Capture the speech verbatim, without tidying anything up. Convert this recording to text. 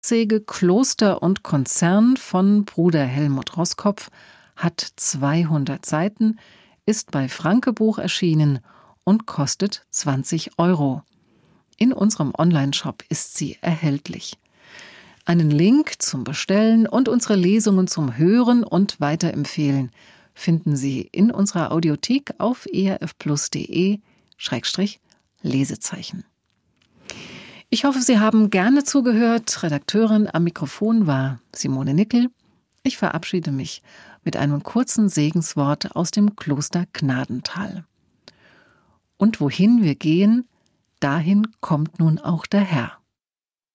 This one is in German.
Säge Kloster und Konzern von Bruder Helmut Roskopf hat zweihundert Seiten, ist bei Franke Buch erschienen und kostet zwanzig Euro. In unserem Onlineshop ist sie erhältlich. Einen Link zum Bestellen und unsere Lesungen zum Hören und Weiterempfehlen finden Sie in unserer Audiothek auf erfplus.de Schrägstrich Lesezeichen. Ich hoffe, Sie haben gerne zugehört. Redakteurin am Mikrofon war Simone Nickel. Ich verabschiede mich mit einem kurzen Segenswort aus dem Kloster Gnadental. Und wohin wir gehen, dahin kommt nun auch der Herr.